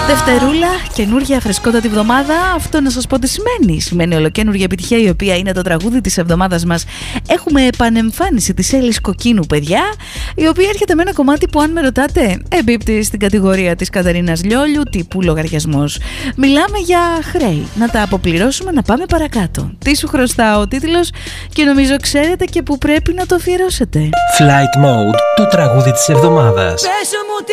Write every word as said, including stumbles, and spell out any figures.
Δευτερούλα, καινούργια φρεσκότατη εβδομάδα. Αυτό να σας πω τι σημαίνει. Σημαίνει ολοκένουργια επιτυχία, η οποία είναι το τραγούδι της εβδομάδας μας. Έχουμε επανεμφάνιση της Έλλης Κοκκίνου, παιδιά, η οποία έρχεται με ένα κομμάτι που, αν με ρωτάτε, εμπίπτει στην κατηγορία της Κατερίνας Λιόλιου, τύπου λογαριασμός. Μιλάμε για χρέη. Να τα αποπληρώσουμε, να πάμε παρακάτω. Τι σου χρωστάω, ο τίτλος, και νομίζω ξέρετε και που πρέπει να το αφιερώσετε. Flight Mode, το τραγούδι της εβδομάδας. Πες μου τι